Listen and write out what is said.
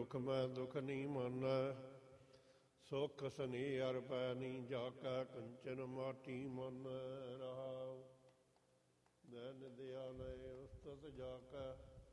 ਦੁਖ ਮੈਂ ਦੁਖ ਨਹੀਂ ਮਾਨੈ। ਸੁਖ ਸਨੀ ਅਰ ਪੈ ਨਹੀਂ ਜਾਕੈ, ਕੰਚਨ ਮਾਟੀ ਮਨ ਰਹਾਉ। ਨੈਣ ਦਿਆਲੈ ਉਸਤਤ ਜਾਕੈ,